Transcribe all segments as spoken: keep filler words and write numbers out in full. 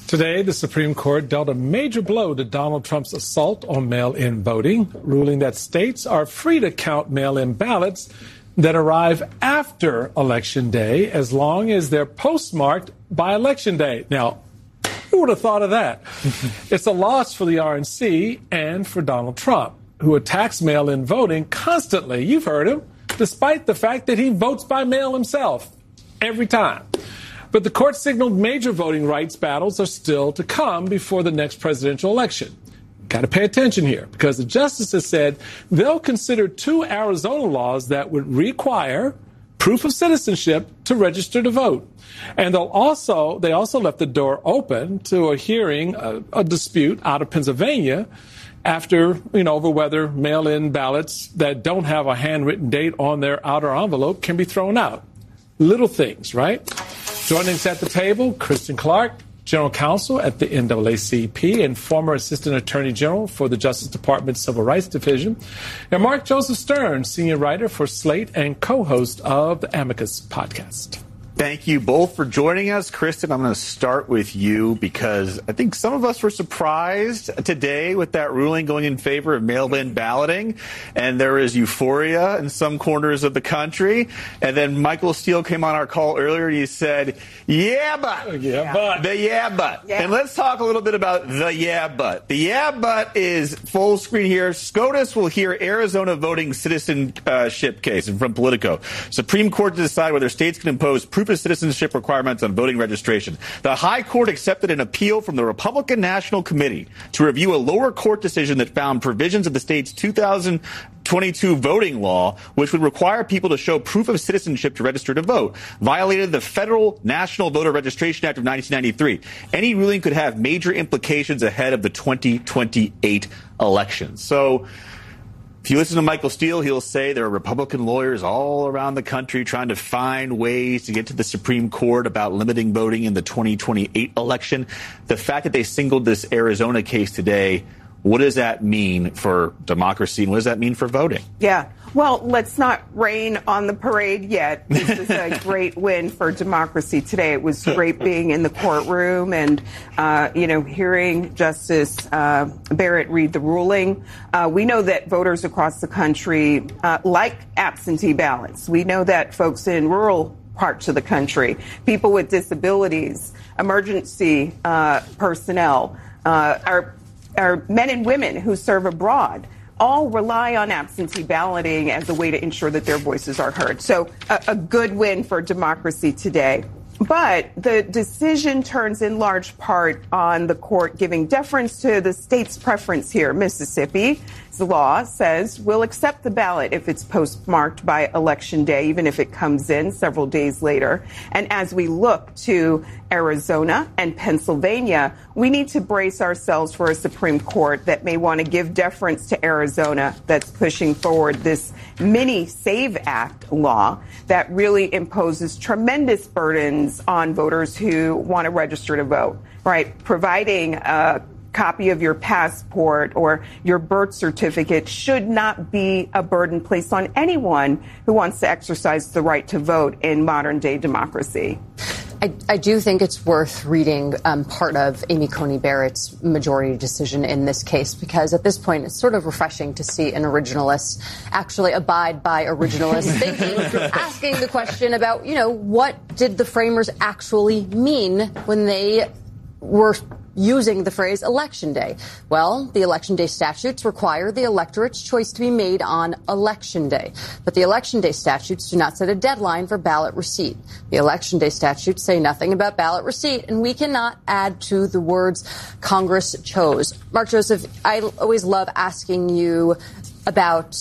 Today, the Supreme Court dealt a major blow to Donald Trump's assault on mail-in voting, ruling that states are free to count mail-in ballots that arrive after Election Day as long as they're postmarked by Election Day. Now, who would have thought of that? It's a loss for the R N C and for Donald Trump, who attacks mail-in voting constantly. You've heard him, despite the fact that he votes by mail himself every time. But the court signaled major voting rights battles are still to come before the next presidential election. Got to pay attention here, because the justices said they'll consider two Arizona laws that would require proof of citizenship to register to vote. And they'll also, they also left the door open to a hearing, a, a dispute out of Pennsylvania after, you know, over whether mail-in ballots that don't have a handwritten date on their outer envelope can be thrown out. Little things, right? Joining us at the table, Kristen Clark, General Counsel at the N double A C P and former Assistant Attorney General for the Justice Department Civil Rights Division, and Mark Joseph Stern, Senior Writer for Slate and co-host of the Amicus podcast. Thank you both for joining us. Kristen, I'm going to start with you because I think some of us were surprised today with that ruling going in favor of mail-in balloting, and there is euphoria in some corners of the country. And then Michael Steele came on our call earlier and he said, yeah, but. Yeah, but. The yeah, but. Yeah. And let's talk a little bit about the yeah, but. The yeah, but is full screen here. SCOTUS will hear Arizona voting citizenship case from Politico. Supreme Court to decide whether states can impose proof of citizenship requirements on voting registration. The High Court accepted an appeal from the Republican National Committee to review a lower court decision that found provisions of the state's two thousand twenty-two voting law, which would require people to show proof of citizenship to register to vote, violated the Federal National Voter Registration Act of nineteen ninety-three. Any ruling could have major implications ahead of the twenty twenty-eight election. So, if you listen to Michael Steele, he'll say there are Republican lawyers all around the country trying to find ways to get to the Supreme Court about limiting voting in the twenty twenty-eight election. The fact that they singled this Arizona case today, what does that mean for democracy and what does that mean for voting? Yeah. Well, let's not rain on the parade yet. This is a great win for democracy today. It was great being in the courtroom and, uh, you know, hearing Justice uh, Barrett read the ruling. Uh, we know that voters across the country uh, like absentee ballots. We know that folks in rural parts of the country, people with disabilities, emergency uh, personnel, uh, our, our men and women who serve abroad, all rely on absentee balloting as a way to ensure that their voices are heard. So a, a good win for democracy today. But the decision turns in large part on the court giving deference to the state's preference here. Mississippi's law says we'll accept the ballot if it's postmarked by Election Day, even if it comes in several days later. And as we look to Arizona and Pennsylvania, we need to brace ourselves for a Supreme Court that may want to give deference to Arizona that's pushing forward this mini SAVE Act law that really imposes tremendous burdens on voters who want to register to vote, right? Providing a copy of your passport or your birth certificate should not be a burden placed on anyone who wants to exercise the right to vote in modern day democracy. I, I do think it's worth reading um, part of Amy Coney Barrett's majority decision in this case, because at this point it's sort of refreshing to see an originalist actually abide by originalist thinking, asking the question about, you know, what did the framers actually mean when they were using the phrase Election Day? Well, the Election Day statutes require the electorate's choice to be made on Election Day. But the Election Day statutes do not set a deadline for ballot receipt. The Election Day statutes say nothing about ballot receipt, and we cannot add to the words Congress chose. Mark Joseph, I always love asking you about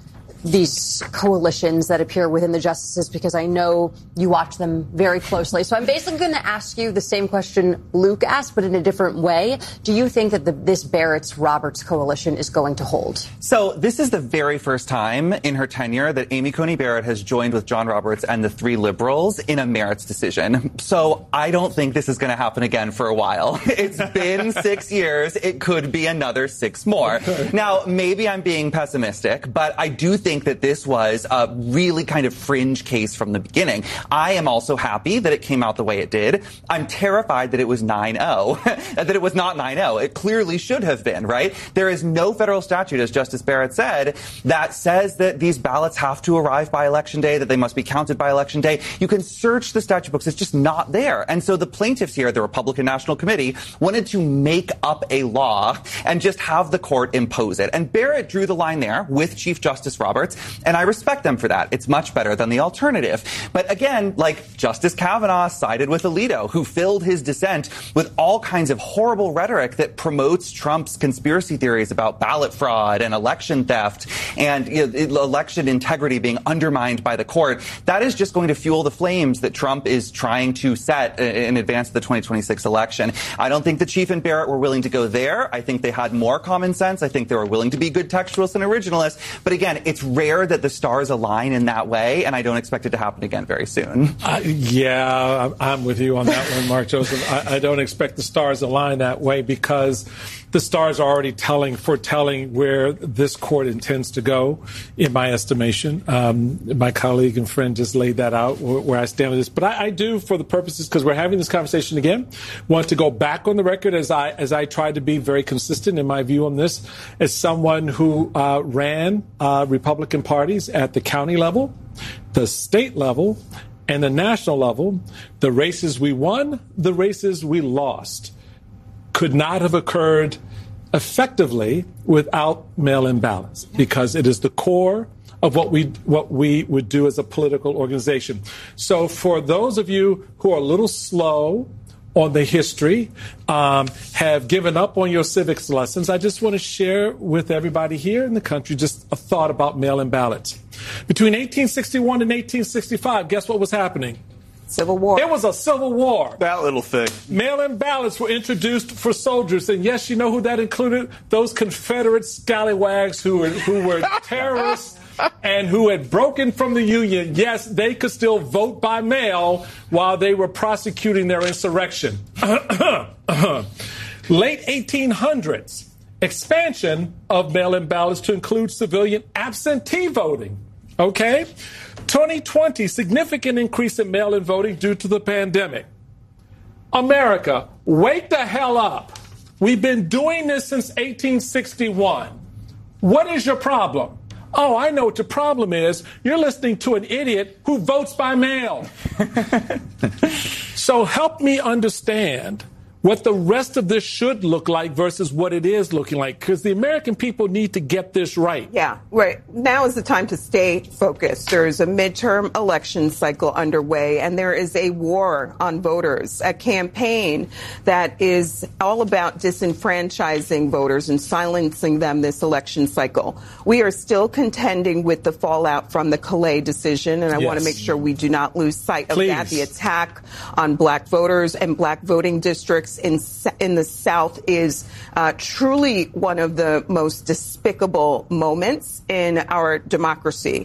these coalitions that appear within the justices, because I know you watch them very closely. So I'm basically going to ask you the same question Luke asked, but in a different way. Do you think that the, this Barrett's-Roberts coalition is going to hold? So this is the very first time in her tenure that Amy Coney Barrett has joined with John Roberts and the three liberals in a merits decision. So I don't think this is going to happen again for a while. It's been six years. It could be another six more. Now, maybe I'm being pessimistic, but I do think think that this was a really kind of fringe case from the beginning. I am also happy that it came out the way it did. I'm terrified that it was nine oh, that it was not nine oh. It clearly should have been, right? There is no federal statute, as Justice Barrett said, that says that these ballots have to arrive by Election Day, that they must be counted by Election Day. You can search the statute books. It's just not there. And so the plaintiffs here, the Republican National Committee, wanted to make up a law and just have the court impose it. And Barrett drew the line there with Chief Justice Roberts, and I respect them for that. It's much better than the alternative. But again, like Justice Kavanaugh sided with Alito, who filled his dissent with all kinds of horrible rhetoric that promotes Trump's conspiracy theories about ballot fraud and election theft and you know, election integrity being undermined by the court. That is just going to fuel the flames that Trump is trying to set in advance of the twenty twenty-six election. I don't think the Chief and Barrett were willing to go there. I think they had more common sense. I think they were willing to be good textualists and originalists. But again, it's rare that the stars align in that way, and I don't expect it to happen again very soon. Uh, yeah, I'm with you on that one, Mark Joseph. I, I don't expect the stars align that way because the stars are already telling, foretelling where this court intends to go, in my estimation. Um, my colleague and friend just laid that out, where, where I stand with this. But I, I do, for the purposes, because we're having this conversation again, want to go back on the record as I as I tried to be very consistent in my view on this, as someone who uh, ran uh, Republican parties at the county level, the state level, and the national level. The races we won, the races we lost, could not have occurred effectively without mail-in ballots, because it is the core of what we what we would do as a political organization. So for those of you who are a little slow on the history, um, have given up on your civics lessons, I just want to share with everybody here in the country just a thought about mail-in ballots. Between eighteen sixty-one and eighteen sixty-five, guess what was happening? Civil War. It was a civil war. That little thing. Mail-in ballots were introduced for soldiers, and yes, you know who that included? Those Confederate scallywags who were who were terrorists and who had broken from the Union. Yes, they could still vote by mail while they were prosecuting their insurrection. Late eighteen hundreds, expansion of mail-in ballots to include civilian absentee voting. Okay? twenty twenty, significant increase in mail-in voting due to the pandemic. America, wake the hell up. We've been doing this since eighteen sixty-one. What is your problem? Oh, I know what your problem is. You're listening to an idiot who votes by mail. So help me understand what the rest of this should look like versus what it is looking like, because the American people need to get this right. Yeah, right. Now is the time to stay focused. There is a midterm election cycle underway, and there is a war on voters, a campaign that is all about disenfranchising voters and silencing them this election cycle. We are still contending with the fallout from the Calais decision, and I yes. want to make sure we do not lose sight of Please. that. The attack on black voters and black voting districts in in the South is uh, truly one of the most despicable moments in our democracy.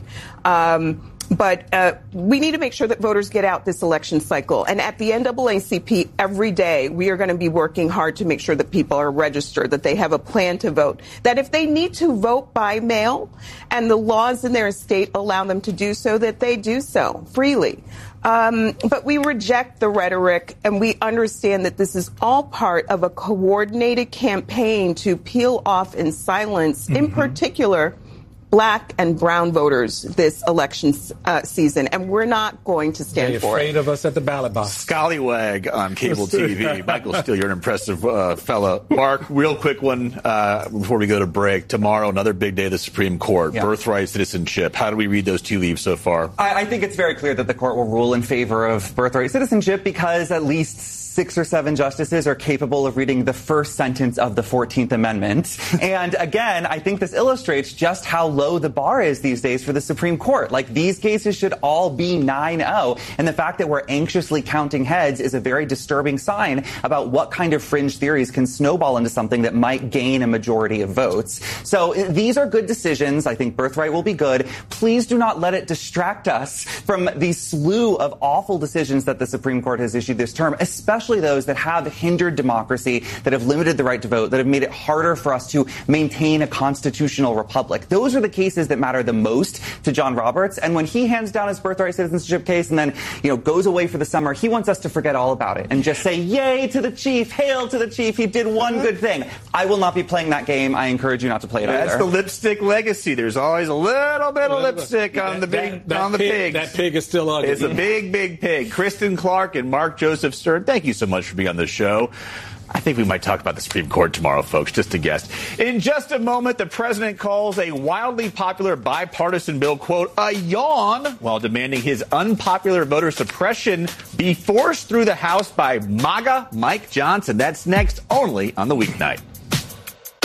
Um, But uh, we need to make sure that voters get out this election cycle. And at the N double A C P, every day, we are going to be working hard to make sure that people are registered, that they have a plan to vote, that if they need to vote by mail and the laws in their state allow them to do so, that they do so freely. Um, but we reject the rhetoric, and we understand that this is all part of a coordinated campaign to peel off and silence, mm-hmm. in particular, black and brown voters this election uh, season, and we're not going to stand They're for it. Afraid of us at the ballot box. Scallywag on cable T V. Michael Steele, you're an impressive uh, fella. Mark, real quick one uh, before we go to break. Tomorrow, another big day of the Supreme Court. Yeah. Birthright citizenship. How do we read those tea leaves so far? I, I think it's very clear that the court will rule in favor of birthright citizenship because at least six or seven justices are capable of reading the first sentence of the fourteenth Amendment. And again, I think this illustrates just how low the bar is these days for the Supreme Court. Like, these cases should all be nine oh. And the fact that we're anxiously counting heads is a very disturbing sign about what kind of fringe theories can snowball into something that might gain a majority of votes. So these are good decisions. I think birthright will be good. Please do not let it distract us from the slew of awful decisions that the Supreme Court has issued this term, especially especially those that have hindered democracy, that have limited the right to vote, that have made it harder for us to maintain a constitutional republic. Those are the cases that matter the most to John Roberts. And when he hands down his birthright citizenship case and then, you know, goes away for the summer, he wants us to forget all about it and just say, yay to the chief, hail to the chief, he did one good thing. I will not be playing that game. I encourage you not to play it That's either. the lipstick legacy. There's always a little bit of lipstick on the big that, that on the pig, pigs. That pig is still ugly. It's a big, big pig. Kristen Clark and Mark Joseph Stern, thank you so much for being on the show. I think we might talk about the Supreme Court tomorrow, folks, just a guess. In just a moment, the president calls a wildly popular bipartisan bill, quote, a yawn, while demanding his unpopular voter suppression be forced through the House by MAGA Mike Johnson. That's next, only on The Weeknight.